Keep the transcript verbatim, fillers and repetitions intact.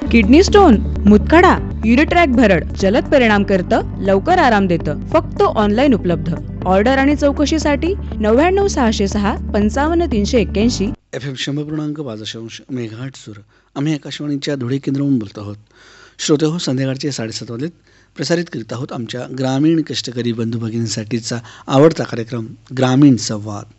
Kidney stone, मुतखडा, युरिट्रॅक भरड जलद परिणाम करतं, लवकर आराम देतं. फक्त ऑनलाईन उपलब्ध. ऑर्डर आणि चौकशीसाठी नव्याण्णव सहाशे सहा पंचावन्न तीनशे एक्क्याऐंशी. एफ एम शंभर पूर्णांक पाच दशांश मेगाहर्ट्झवर आम्ही आकाशवाणीच्या धुळे केंद्रावरून बोलत आहोत. श्रोते हो, संध्याकाळचे साडेसात वाजलेत. प्रसारित करीत आहोत आमच्या ग्रामीण कष्टकरी बंधू भगिनींसाठीचा आवडता कार्यक्रम ग्रामीण संवाद.